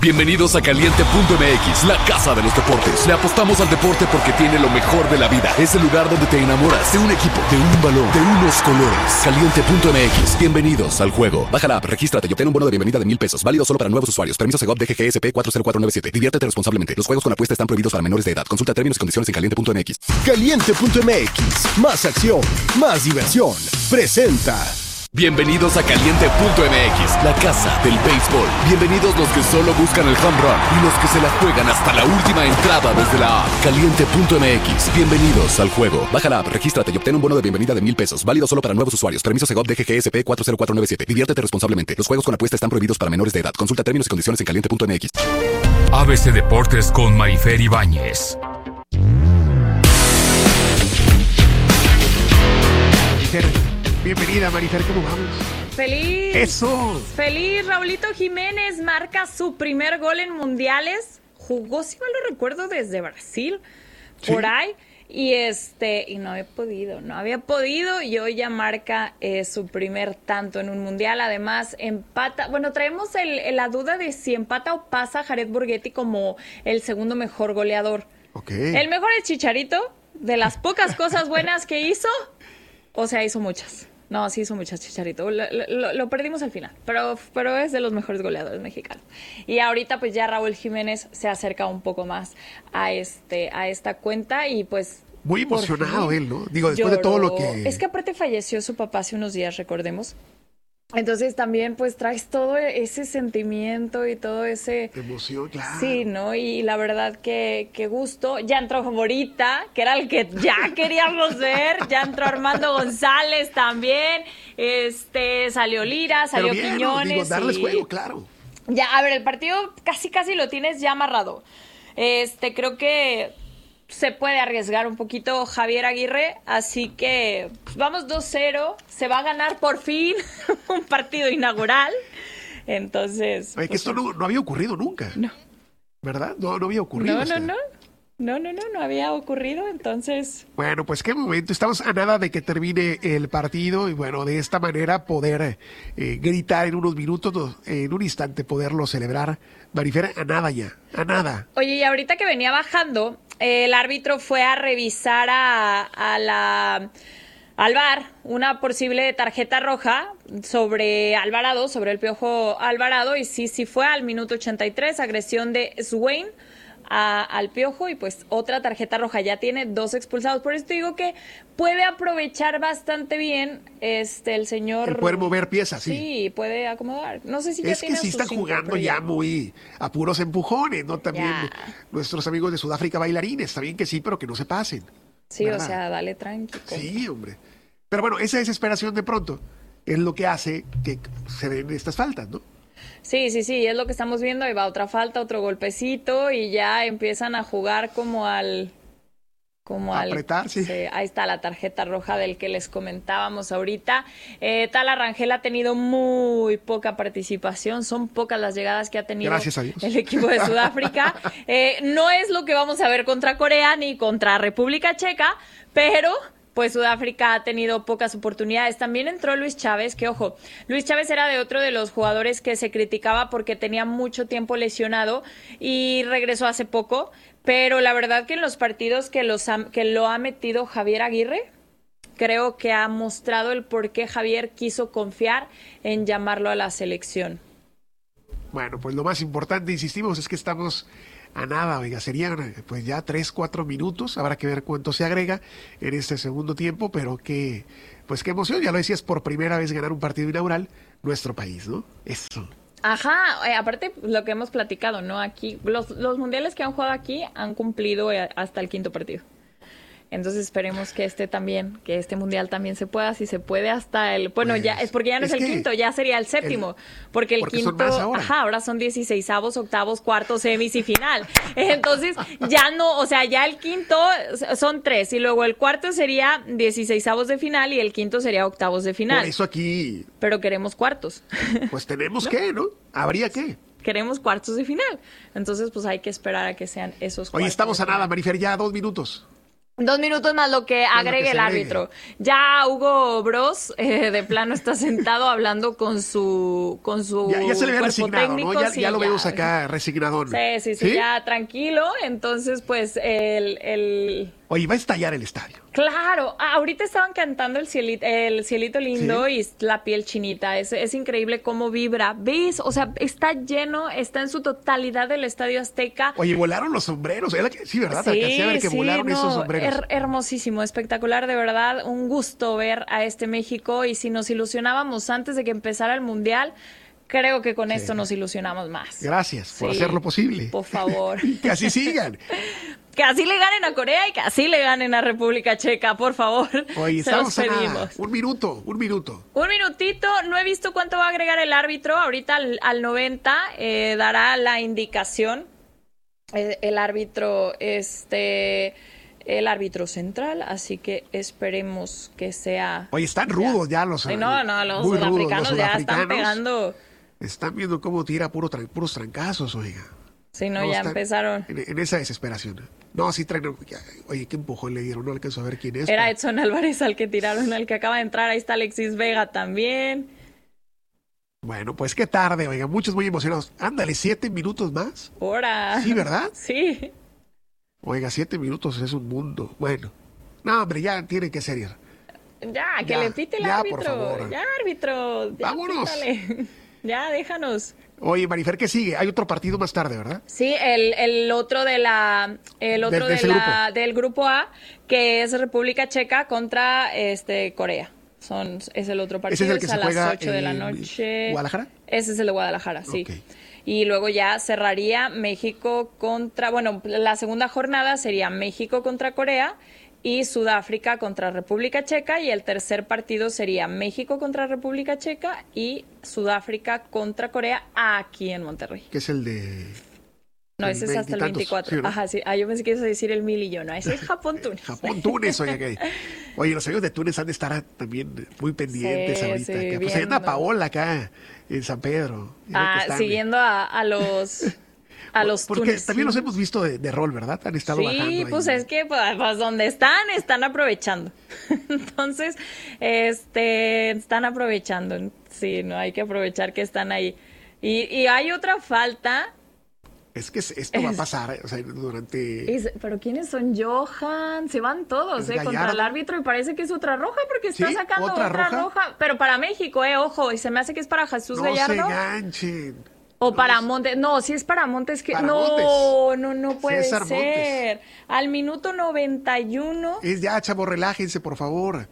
Bienvenidos a Caliente.mx, la casa de los deportes. Le apostamos al deporte porque tiene lo mejor de la vida. Es el lugar donde te enamoras de un equipo, de un balón, de unos colores. Caliente.mx, bienvenidos al juego. Baja la app, regístrate y obtén un bono de bienvenida de $1,000. Válido solo para nuevos usuarios. Permiso Segov DGGSP 40497. Diviértete responsablemente. Los juegos con apuesta están prohibidos para menores de edad. Consulta términos y condiciones en Caliente.mx. Caliente.mx, más acción, más diversión. Presenta. Bienvenidos a Caliente.mx, la casa del béisbol. Bienvenidos los que solo buscan el home run y los que se la juegan hasta la última entrada desde la app. Caliente.mx, bienvenidos al juego. Baja la app, regístrate y obtén un bono de bienvenida de $1,000. Válido solo para nuevos usuarios. Permiso Segov DGGSP 40497. Diviértete responsablemente. Los juegos con apuesta están prohibidos para menores de edad. Consulta términos y condiciones en Caliente.mx. ABC Deportes con Marifer Ibáñez. Bienvenida, Marifer, ¿cómo vamos? ¡Feliz! ¡Eso! ¡Feliz! Raulito Jiménez marca su primer gol en mundiales. Jugó, si mal no recuerdo, desde Brasil, ¿sí? Por ahí. Y no había podido. Y hoy ya marca su primer tanto en un mundial. Además, empata. Bueno, traemos la duda de si empata o pasa Jared Borghetti como el segundo mejor goleador. Okay. El mejor es Chicharito. De las pocas cosas buenas que hizo, hizo muchas. No, sí hizo muchas, Chicharito. Lo perdimos al final, pero es de los mejores goleadores mexicanos. Y ahorita pues ya Raúl Jiménez se acerca un poco más a esta cuenta y pues... Muy emocionado él, ¿no? Digo, después de todo lo que... Es que aparte falleció su papá hace unos días, recordemos. Entonces también pues traes todo ese sentimiento y todo ese... Emoción, claro. Sí, ¿no? Y la verdad que gusto. Ya entró Morita, que era el que ya queríamos ver. Ya entró Armando González también. Salió Lira, salió bien, Quiñones. ¿no? Digo, darles juego, claro. Ya, a ver, el partido casi lo tienes ya amarrado. Creo que se puede arriesgar un poquito Javier Aguirre, así que pues, vamos 2-0, se va a ganar por fin un partido inaugural, entonces... Oye, que esto no había ocurrido nunca. No. ¿Verdad? No había ocurrido. No había ocurrido, entonces... Bueno, pues qué momento, estamos a nada de que termine el partido y bueno, de esta manera poder gritar en unos minutos, en un instante poderlo celebrar. Marifer, a nada ya, a nada. Oye, y ahorita que venía bajando, el árbitro fue a revisar al VAR una posible tarjeta roja sobre Alvarado, sobre el Piojo Alvarado, y sí fue al minuto 83, agresión de Swain al Piojo y pues otra tarjeta roja, ya tiene 2 expulsados. Por eso digo que puede aprovechar bastante bien el señor... El poder mover piezas, sí. Sí, puede acomodar. No sé si ya es tiene que sí están 5, jugando ya muy a puros empujones, ¿no? También nuestros amigos de Sudáfrica bailarines, está bien que sí, pero que no se pasen. Sí, ¿verdad? o sea, dale tranquilo. Sí, hombre. Pero bueno, esa desesperación de pronto es lo que hace que se den estas faltas, ¿no? Sí, es lo que estamos viendo. Ahí va otra falta, otro golpecito y ya empiezan a jugar como al... apretar, sí. Ahí está la tarjeta roja del que les comentábamos ahorita. Tala Rangel ha tenido muy poca participación, son pocas las llegadas que ha tenido Gracias a Dios. El equipo de Sudáfrica. No es lo que vamos a ver contra Corea ni contra República Checa, pero... pues Sudáfrica ha tenido pocas oportunidades. También entró Luis Chávez, que ojo, Luis Chávez era de otro de los jugadores que se criticaba porque tenía mucho tiempo lesionado y regresó hace poco, pero la verdad que en los partidos que lo ha metido Javier Aguirre, creo que ha mostrado el por qué Javier quiso confiar en llamarlo a la selección. Bueno, pues lo más importante, insistimos, es que estamos... a nada, oiga, serían pues ya 3-4 minutos, habrá que ver cuánto se agrega en este segundo tiempo, pero qué emoción, ya lo decías, por primera vez ganar un partido inaugural nuestro país, ¿no? Eso. Ajá, aparte lo que hemos platicado, ¿no? Aquí, los mundiales que han jugado aquí han cumplido hasta el 5º partido. Entonces esperemos que este mundial también se pueda, si se puede hasta el... Bueno, pues, ya es porque ya no es el 5º, ya sería el 7º. Porque el 5º, son más ahora. Ahora son 16avos, octavos, cuartos, semis y final. Entonces ya no, o sea, ya el 5º son 3 y luego el 4º sería 16avos de final y el 5º sería octavos de final. Por eso aquí... Pero queremos cuartos. Pues tenemos que, ¿no? Habría que. Queremos cuartos de final. Entonces, pues hay que esperar a que sean esos cuartos. Oye, estamos a nada, Marifer, ya 2 minutos. 2 minutos más lo que agregue el árbitro. Ya Hugo Bros de plano está sentado hablando con su ya se le ve resignado, técnico, ¿no? sí, ya lo vemos acá resignadón. Sí, ya tranquilo. Entonces, pues, Oye, va a estallar el estadio. Claro, ahorita estaban cantando el cielito lindo, ¿sí? Y la piel chinita. Es increíble cómo vibra. ¿Ves? O sea, está lleno, está en su totalidad el Estadio Azteca. Oye, volaron los sombreros. Sí, ¿verdad? Sí, alcancé a ver que volaron esos sombreros. Hermosísimo, espectacular, de verdad. Un gusto ver a este México. Y si nos ilusionábamos antes de que empezara el Mundial, creo que con esto nos ilusionamos más. Gracias por hacerlo posible. Por favor. Que así sigan. Que así le ganen a Corea y que así le ganen a República Checa, por favor. Oye, se los pedimos. Un minuto. Un minutito. No he visto cuánto va a agregar el árbitro. Ahorita al 90 dará la indicación. El árbitro central, así que esperemos que sea. Oye, están rudos ya los. Los sudafricanos ya están pegando. Están viendo cómo tira puros trancazos, oiga. Sí, ya empezaron. En esa desesperación. No, sí traen. Oye, ¿qué empujón le dieron? No alcanzo a ver quién es. Era Edson Álvarez al que tiraron, al que acaba de entrar. Ahí está Alexis Vega también. Bueno, pues qué tarde, oiga. Muchos muy emocionados. Ándale, 7 minutos más. ¡Hora! Sí, ¿verdad? Sí. Oiga, 7 minutos es un mundo. Bueno. No, hombre, ya tiene que ser. Ya, que le pite el árbitro. Por favor. Ya, árbitro. Ya, vámonos. Pítale. Ya, déjanos. Oye, Marifer, ¿qué sigue? Hay otro partido más tarde, ¿verdad? Sí, el otro del grupo A, que es República Checa contra Corea. Es el otro partido, ¿Ese es el que se juega a las 8 de la noche. ¿Guadalajara? Ese es el de Guadalajara, sí. Okay. Y luego ya cerraría México la segunda jornada sería México contra Corea y Sudáfrica contra República Checa, y el tercer partido sería México contra República Checa y Sudáfrica contra Corea aquí en Monterrey. ¿Qué es el de...? No, ese es hasta el 24. Sí, ¿no? Ajá, sí. Yo pensé que ibas a decir el 1000 y yo. No, ese es Japón-Túnez. Japón-Túnez, oye, los amigos de Túnez han de estar también muy pendientes ahorita. Sí, pues ahí anda Paola acá en San Pedro. Siguiendo a los... Porque tunecinos. también los hemos visto de rol, ¿verdad? Han estado bajando. Sí, pues es que pues donde están aprovechando. Entonces, están aprovechando. Sí, no hay que aprovechar que están ahí. Y hay otra falta. Es que esto va a pasar, durante... Pero ¿quiénes son? Johan, se van todos, contra el árbitro, y parece que es otra roja porque está sacando otra roja. Pero para México, ojo, y se me hace que es para Jesús Gallardo. No se ganchen. O para Montes. No, si es para Montes que... No puede César ser. Montes. Al minuto 91. Ya, chavo, relájense, por favor.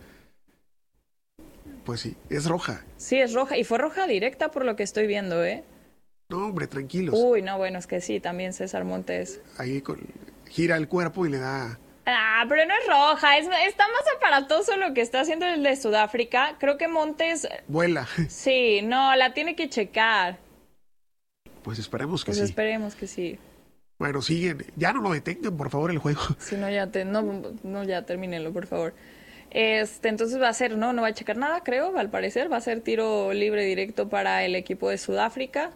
Pues sí, es roja. Sí, es roja. Y fue roja directa por lo que estoy viendo, No, hombre, tranquilos. Uy, no, bueno, es que sí, también César Montes. Ahí gira el cuerpo y le da... Pero no es roja, está más aparatoso lo que está haciendo el de Sudáfrica. Creo que Montes... Vuela. Sí, no, la tiene que checar. Pues esperemos que sí. sí. Esperemos que sí. Bueno, siguen. Ya no lo detengan, por favor, el juego. Sí, ya termínenlo, por favor. Entonces va a ser, no va a checar nada, creo, al parecer. Va a ser tiro libre directo para el equipo de Sudáfrica.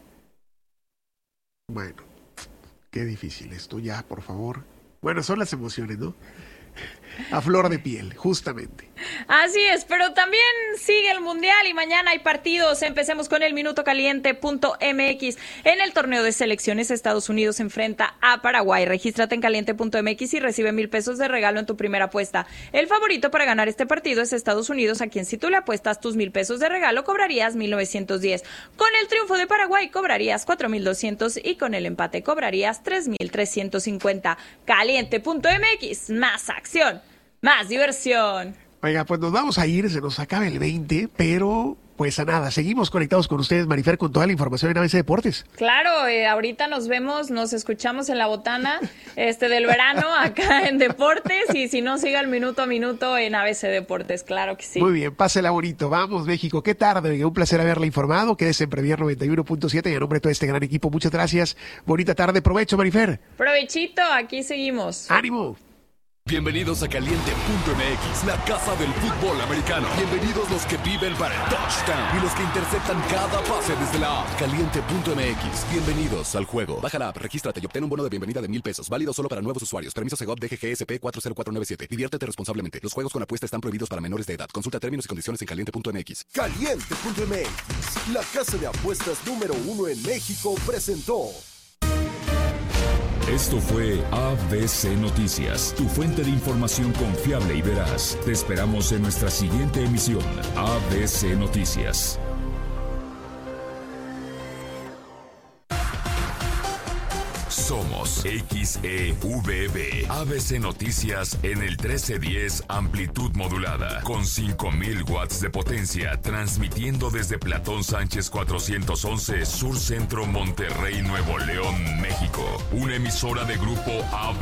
Bueno, qué difícil esto ya, por favor. Bueno, son las emociones, ¿no? A flor de piel, justamente. Así es, pero también sigue el Mundial y mañana hay partidos. Empecemos con el minutocaliente.mx. En el torneo de selecciones, Estados Unidos se enfrenta a Paraguay. Regístrate en caliente.mx y recibe 1,000 pesos de regalo en tu primera apuesta. El favorito para ganar este partido es Estados Unidos, a quien si tú le apuestas tus 1,000 pesos de regalo, cobrarías 1,910. Con el triunfo de Paraguay, cobrarías 4,200 y con el empate cobrarías 3,350. Caliente.mx, más acción, más diversión. Oiga, pues nos vamos a ir, se nos acaba el 20, pero pues a nada, seguimos conectados con ustedes, Marifer, con toda la información en ABC Deportes. Claro, ahorita nos escuchamos en la botana del verano acá en Deportes, y si no, siga el minuto a minuto en ABC Deportes, claro que sí. Muy bien, pásela bonito, vamos México, qué tarde, oiga, un placer haberla informado, quédese en Premier 91.7 y a nombre de todo este gran equipo, muchas gracias, bonita tarde, provecho, Marifer. Provechito, aquí seguimos. ¡Ánimo! Bienvenidos a Caliente.mx, la casa del fútbol americano. Bienvenidos los que viven para el touchdown y los que interceptan cada pase desde la app. Caliente.mx, bienvenidos al juego. Baja la app, regístrate y obtén un bono de bienvenida de $1,000. Válido solo para nuevos usuarios. Permiso Segov DGGSP 40497. Diviértete responsablemente. Los juegos con apuesta están prohibidos para menores de edad. Consulta términos y condiciones en Caliente.mx. Caliente.mx, la casa de apuestas número 1 en México, presentó. Esto fue ABC Noticias, tu fuente de información confiable y veraz. Te esperamos en nuestra siguiente emisión, ABC Noticias. Somos XEVB, ABC Noticias en el 1310 amplitud modulada, con 5000 watts de potencia, transmitiendo desde Platón Sánchez 411, Sur Centro, Monterrey, Nuevo León, México. Una emisora de grupo ABC.